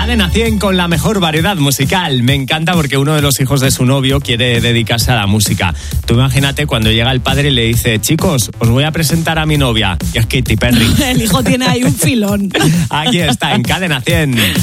Cadena 100 con la mejor variedad musical. Me encanta porque uno de los hijos de su novio quiere dedicarse a la música. Tú imagínate cuando llega el padre y le dice: chicos, os voy a presentar a mi novia. Y es Katy Perry. El hijo tiene ahí un filón. Aquí está, en Cadena 100.